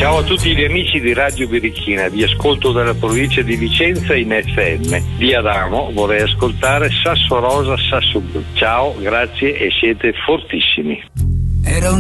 Ciao a tutti gli amici di Radio Birichina, vi ascolto dalla provincia di Vicenza in FM. Di Adamo vorrei ascoltare Sasso Rosa, Sasso Blu. Ciao, grazie e siete fortissimi.